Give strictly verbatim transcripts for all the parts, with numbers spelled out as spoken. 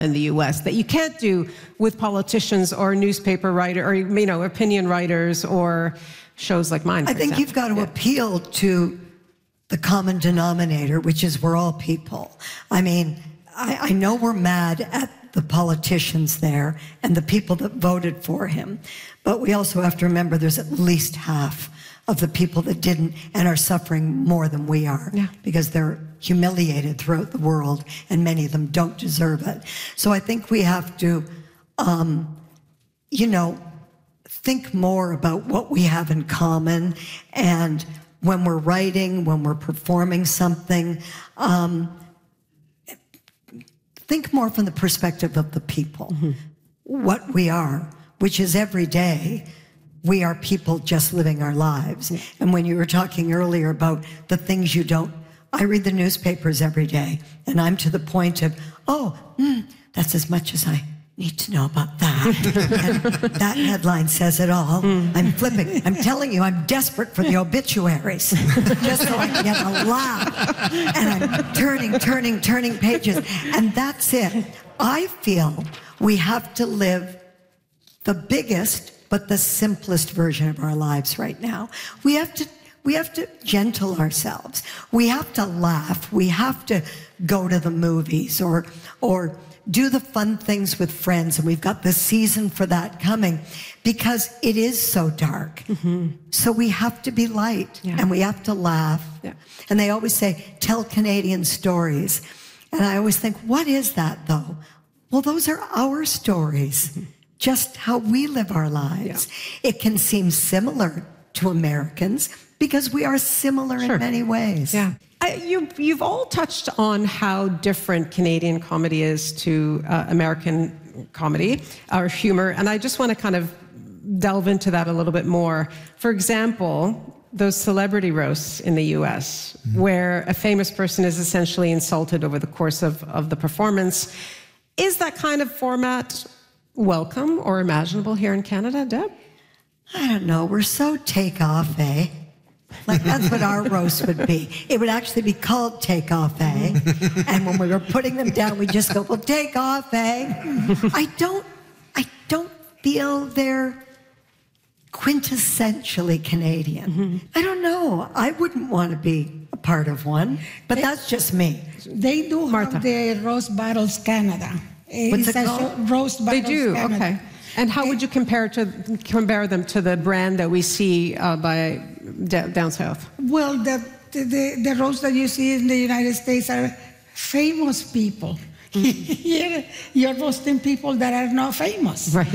in the U S that you can't do with politicians or newspaper writer or, you know, opinion writers or shows like mine, for I think example. you've got to yeah. appeal to the common denominator, which is we're all people. I mean, I, I know we're mad at the politicians there and the people that voted for him, but we also have to remember there's at least half of the people that didn't and are suffering more than we are yeah. because they're humiliated throughout the world and many of them don't deserve it. So I think we have to, um, you know, think more about what we have in common, and when we're writing, when we're performing something, um, think more from the perspective of the people, mm-hmm. what we are, which is every day, we are people just living our lives. Yeah. And when you were talking earlier about the things you don't, I read the newspapers every day, and I'm to the point of, oh, mm, that's as much as I need to know about that. And that headline says it all. Mm. I'm flipping. I'm telling you, I'm desperate for the obituaries, just so I can get a laugh. And I'm turning, turning, turning pages. And that's it. I feel we have to live the biggest but the simplest version of our lives right now. We have to We have to gentle ourselves. We have to laugh. We have to go to the movies or or do the fun things with friends. And we've got the season for that coming because it is so dark. Mm-hmm. So we have to be light yeah. and we have to laugh. Yeah. And they always say, tell Canadian stories. And I always think, what is that though? Well, those are our stories, mm-hmm. just how we live our lives. Yeah. It can seem similar to Americans, because we are similar sure. in many ways. Yeah. I, you, you've all touched on how different Canadian comedy is to uh, American comedy or humor, and I just want to kind of delve into that a little bit more. For example, those celebrity roasts in the U S, mm-hmm. where a famous person is essentially insulted over the course of, of the performance. Is that kind of format welcome or imaginable here in Canada, Deb? I don't know. We're so take-off, eh? Like, that's what our roast would be. It would actually be called Take Off, eh? And when we were putting them down, we'd just go, well, take off, eh? I don't, I don't feel they're quintessentially Canadian. Mm-hmm. I don't know. I wouldn't want to be a part of one, but they, that's just me. They do Martha. have the Roast Battles Canada. What's it's it called? Roast Battles They do, Canada. okay. And how would you compare to compare them to the brand that we see uh, by d- down south? Well, the, the the roasts that you see in the United States are famous people. Here, you're roasting people that are not famous. Right.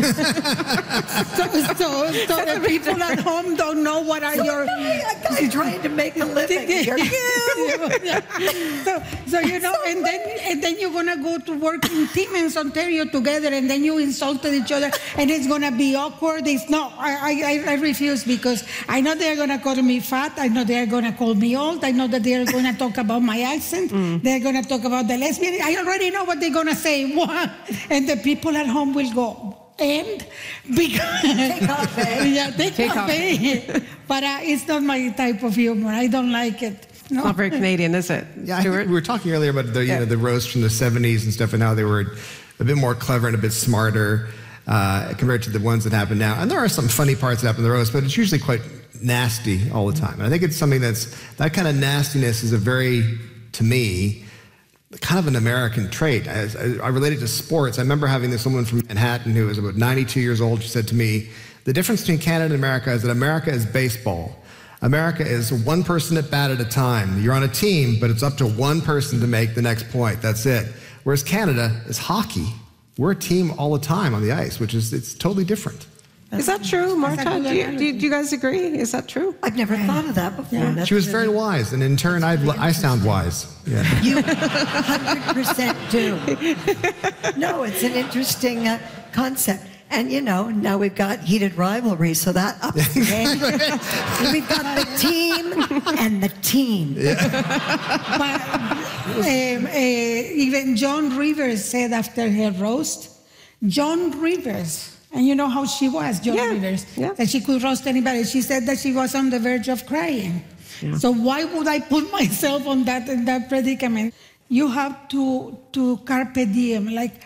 so, so, so the people at home don't know what are so your... A guy trying to make a living. You're yeah. so, so, you know, and then and then you're going to go to work in Timmins, Ontario together, and then you insulted each other, and it's going to be awkward. It's no, I, I, I refuse, because I know they're going to call me fat. I know they're going to call me old. I know that they're going to talk about my accent. Mm. They're going to talk about the lesbian. I already know what they're going to say. And the people at home will go, and because take off, eh? yeah, take, take off, eh? But uh, it's not my type of humor. I don't like it. No. It's not very Canadian, is it? Yeah, I think we were talking earlier about the you yeah. know the roast from the seventies and stuff, and how they were a bit more clever and a bit smarter uh, compared to the ones that happen now. And there are some funny parts that happen in the roast, but it's usually quite nasty all the time. And I think it's something that's that kind of nastiness is a very, to me, kind of an American trait. As I, I related to sports. I remember having this woman from Manhattan who was about ninety-two years old. She said to me, the difference between Canada and America is that America is baseball. America is one person at bat at a time. You're on a team, but it's up to one person to make the next point. That's it. Whereas Canada is hockey. We're a team all the time on the ice, which is, it's totally different. Is that true, Martha? Do you, do, you, do you guys agree? Is that true? I've never thought of that before. Yeah. She was very wise, and in turn, I I sound wise. Yeah. You one hundred percent do. No, it's an interesting uh, concept. And, you know, now we've got heated rivalry, so that ups the game. We've got the team and the team. Yeah. But um, uh, even Joan Rivers said after her roast, Joan Rivers, and you know how she was, Joan yeah. Rivers, yeah. that she could roast anybody. She said that she was on the verge of crying. Yeah. So why would I put myself on that in that predicament? you have to to carpe diem, like